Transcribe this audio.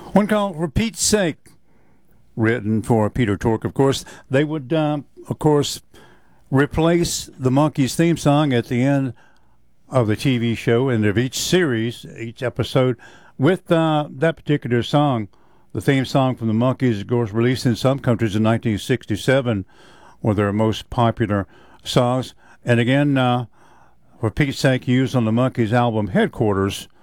One called For Pete's Sake, written for Peter Tork, of course. They would, of course, replace the Monkees theme song at the end of the TV show, and of each series, each episode, with that particular song. The theme song from the Monkees, of course, released in some countries in 1967, were their most popular songs. And again, For Pete's Sake, used on the Monkees album Headquarters